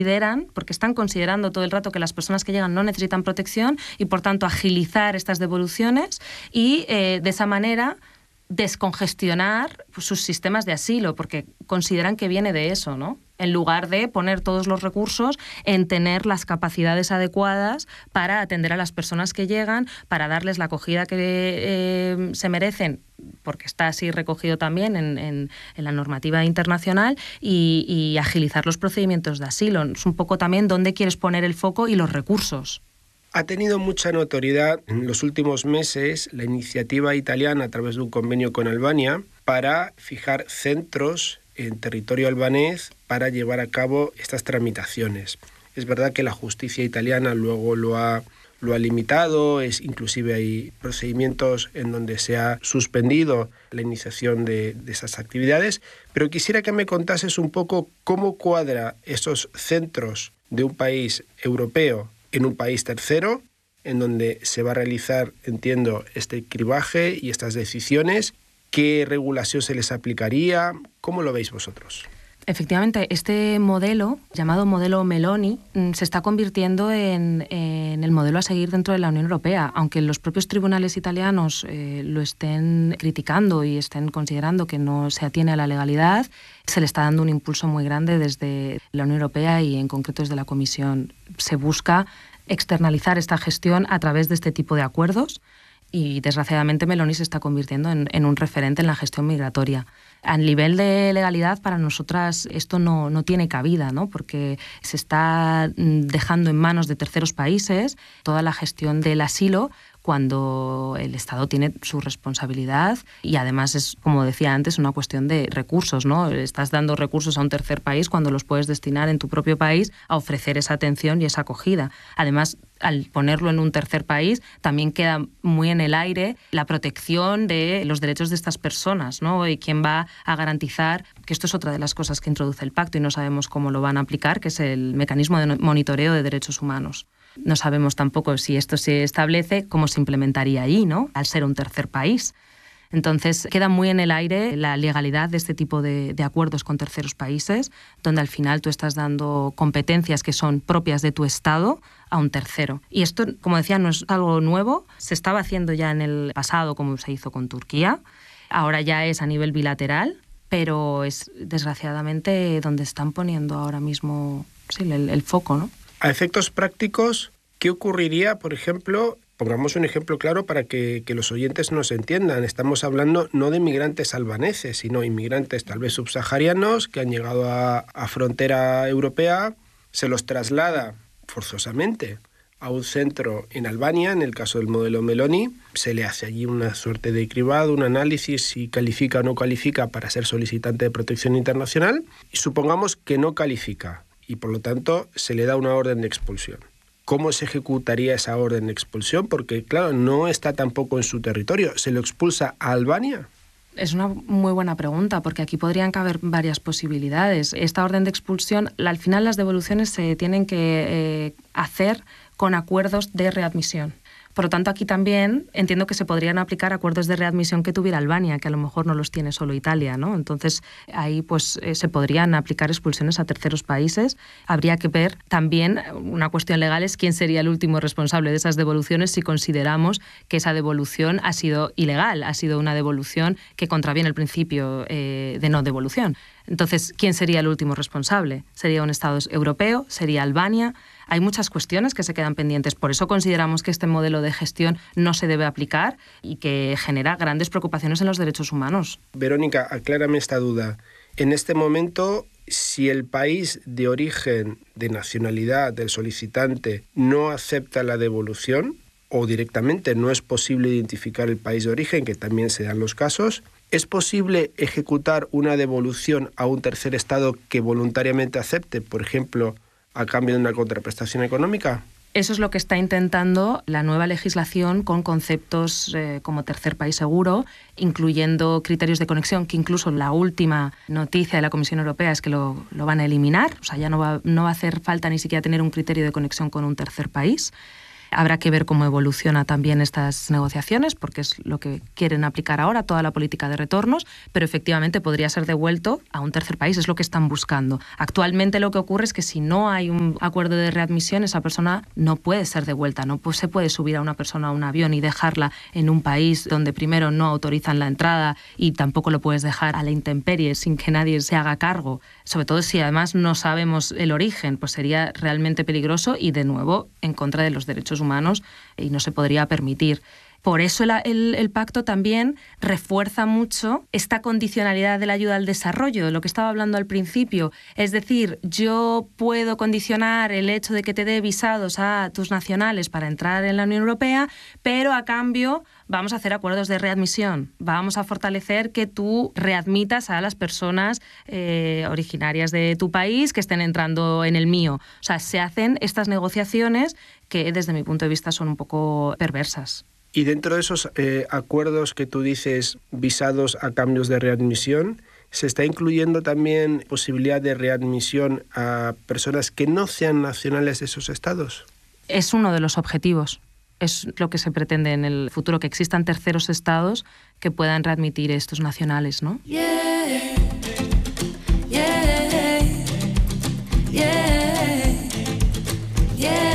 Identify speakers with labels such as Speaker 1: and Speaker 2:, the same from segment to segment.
Speaker 1: consideran, porque están considerando todo el rato que las personas que llegan no necesitan protección y, por tanto, agilizar estas devoluciones y, de esa manera, descongestionar sus sistemas de asilo, porque consideran que viene de eso, ¿no? En lugar de poner todos los recursos en tener las capacidades adecuadas para atender a las personas que llegan, para darles la acogida que se merecen, porque está así recogido también en la normativa internacional, y agilizar los procedimientos de asilo. Es un poco también dónde quieres poner el foco y los recursos.
Speaker 2: Ha tenido mucha notoriedad en los últimos meses la iniciativa italiana a través de un convenio con Albania para fijar centros en territorio albanés para llevar a cabo estas tramitaciones. Es verdad que la justicia italiana luego lo ha limitado, inclusive hay procedimientos en donde se ha suspendido la iniciación de esas actividades, pero quisiera que me contases un poco cómo cuadra esos centros de un país europeo en un país tercero, en donde se va a realizar, entiendo, este cribaje y estas decisiones. ¿Qué regulación se les aplicaría? ¿Cómo lo veis vosotros?
Speaker 1: Efectivamente, este modelo, llamado modelo Meloni, se está convirtiendo en el modelo a seguir dentro de la Unión Europea. Aunque los propios tribunales italianos lo estén criticando y estén considerando que no se atiene a la legalidad, se le está dando un impulso muy grande desde la Unión Europea y en concreto desde la Comisión. Se busca externalizar esta gestión a través de este tipo de acuerdos y, desgraciadamente, Meloni se está convirtiendo en un referente en la gestión migratoria. A nivel de legalidad, para nosotras esto no tiene cabida, ¿no? Porque se está dejando en manos de terceros países toda la gestión del asilo, cuando el Estado tiene su responsabilidad y además es, como decía antes, una cuestión de recursos, ¿no? Estás dando recursos a un tercer país cuando los puedes destinar en tu propio país a ofrecer esa atención y esa acogida. Además, al ponerlo en un tercer país, también queda muy en el aire la protección de los derechos de estas personas, ¿no? Y quién va a garantizar, que esto es otra de las cosas que introduce el pacto y no sabemos cómo lo van a aplicar, que es el mecanismo de monitoreo de derechos humanos. No sabemos tampoco si esto se establece, cómo se implementaría ahí, ¿no? Al ser un tercer país. Entonces, queda muy en el aire la legalidad de este tipo de acuerdos con terceros países, donde al final tú estás dando competencias que son propias de tu Estado a un tercero. Y esto, como decía, no es algo nuevo. Se estaba haciendo ya en el pasado, como se hizo con Turquía. Ahora ya es a nivel bilateral, pero es, desgraciadamente, donde están poniendo ahora mismo el foco, ¿no?
Speaker 2: A efectos prácticos, ¿qué ocurriría, por ejemplo? Pongamos un ejemplo claro para que los oyentes nos entiendan. Estamos hablando no de inmigrantes albaneses, sino inmigrantes tal vez subsaharianos que han llegado a frontera europea, se los traslada forzosamente a un centro en Albania, en el caso del modelo Meloni, se le hace allí una suerte de cribado, un análisis si califica o no califica para ser solicitante de protección internacional, y supongamos que no califica y por lo tanto se le da una orden de expulsión. ¿Cómo se ejecutaría esa orden de expulsión? Porque, claro, no está tampoco en su territorio. ¿Se lo expulsa a Albania?
Speaker 1: Es una muy buena pregunta, porque aquí podrían caber varias posibilidades. Esta orden de expulsión, al final las devoluciones se tienen que hacer con acuerdos de readmisión. Por lo tanto, aquí también entiendo que se podrían aplicar acuerdos de readmisión que tuviera Albania, que a lo mejor no los tiene solo Italia, ¿no? Entonces, ahí pues se podrían aplicar expulsiones a terceros países. Habría que ver también, una cuestión legal es quién sería el último responsable de esas devoluciones si consideramos que esa devolución ha sido ilegal, ha sido una devolución que contraviene el principio de no devolución. Entonces, ¿quién sería el último responsable? ¿Sería un Estado europeo? ¿Sería Albania? Hay muchas cuestiones que se quedan pendientes. Por eso consideramos que este modelo de gestión no se debe aplicar y que genera grandes preocupaciones en los derechos humanos.
Speaker 2: Verónica, aclárame esta duda. En este momento, si el país de origen, de nacionalidad del solicitante, no acepta la devolución o directamente no es posible identificar el país de origen, que también se dan los casos, ¿es posible ejecutar una devolución a un tercer Estado que voluntariamente acepte, por ejemplo, a cambio de una contraprestación económica?
Speaker 1: Eso es lo que está intentando la nueva legislación con conceptos como tercer país seguro, incluyendo criterios de conexión, que incluso la última noticia de la Comisión Europea es que lo van a eliminar. O sea, ya no va a hacer falta ni siquiera tener un criterio de conexión con un tercer país. Habrá que ver cómo evoluciona también estas negociaciones, porque es lo que quieren aplicar ahora, toda la política de retornos, pero efectivamente podría ser devuelto a un tercer país, es lo que están buscando. Actualmente lo que ocurre es que si no hay un acuerdo de readmisión, esa persona no puede ser devuelta, no se puede subir a una persona a un avión y dejarla en un país donde primero no autorizan la entrada y tampoco lo puedes dejar a la intemperie sin que nadie se haga cargo, sobre todo si además no sabemos el origen, pues sería realmente peligroso y de nuevo en contra de los derechos humanos y no se podría permitir. Por eso el pacto también refuerza mucho esta condicionalidad de la ayuda al desarrollo, de lo que estaba hablando al principio. Es decir, yo puedo condicionar el hecho de que te dé visados a tus nacionales para entrar en la Unión Europea, pero a cambio vamos a hacer acuerdos de readmisión. Vamos a fortalecer que tú readmitas a las personas originarias de tu país que estén entrando en el mío. O sea, se hacen estas negociaciones que desde mi punto de vista son un poco perversas.
Speaker 2: Y dentro de esos acuerdos que tú dices, visados a cambios de readmisión, ¿se está incluyendo también posibilidad de readmisión a personas que no sean nacionales de esos estados?
Speaker 1: Es uno de los objetivos. Es lo que se pretende en el futuro, que existan terceros estados que puedan readmitir estos nacionales, ¿no? Yeah. Yeah. Yeah.
Speaker 2: Yeah.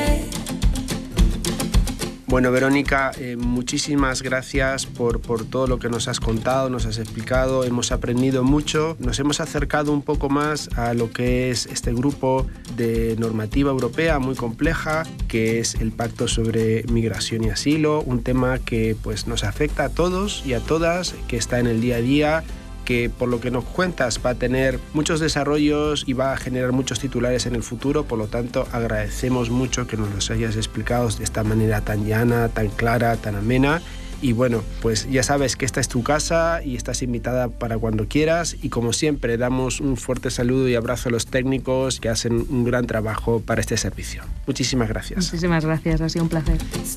Speaker 2: Bueno, Verónica, muchísimas gracias por todo lo que nos has contado, nos has explicado, hemos aprendido mucho, nos hemos acercado un poco más a lo que es este grupo de normativa europea muy compleja, que es el Pacto sobre Migración y Asilo, un tema que pues, nos afecta a todos y a todas, que está en el día a día, que por lo que nos cuentas va a tener muchos desarrollos y va a generar muchos titulares en el futuro, por lo tanto agradecemos mucho que nos los hayas explicado de esta manera tan llana, tan clara, tan amena. Y bueno, pues ya sabes que esta es tu casa y estás invitada para cuando quieras, y como siempre damos un fuerte saludo y abrazo a los técnicos que hacen un gran trabajo para este servicio. Muchísimas gracias.
Speaker 1: Muchísimas gracias, ha sido un placer.